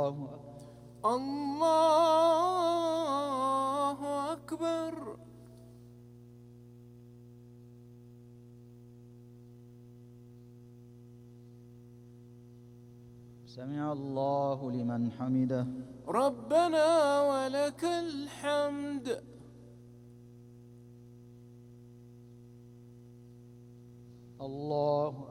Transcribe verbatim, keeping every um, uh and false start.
الله أكبر. سمع الله لمن حمده. ربنا ولك الحمد. الله